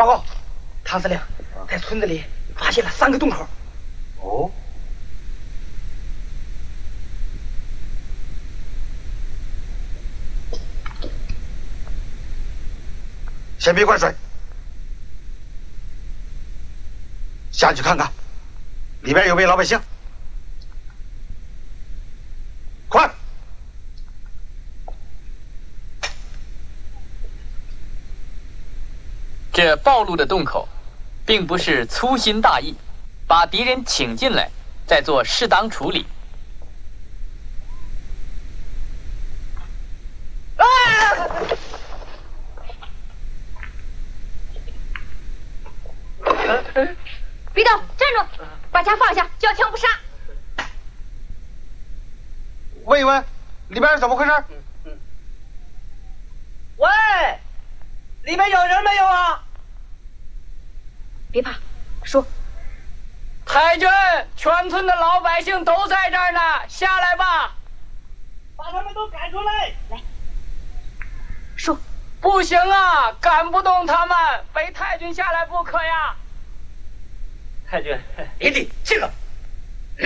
报告，唐司令在村子里发现了3个洞口。 哦。先别灌水，下去看看，里边有没有老百姓。快！ 这暴露的洞口，并不是粗心大意，把敌人请进来，再做适当处理。 别动，站住！把枪放下，交枪不杀。 问一问，里边是怎么回事？ 喂，里面有人没有啊？ 别怕，说。 太君，全村的老百姓都在这儿呢，下来吧，把他们都赶出来。 来，说。 不行啊，赶不动他们，非太君下来不可呀。太君， 别理这个。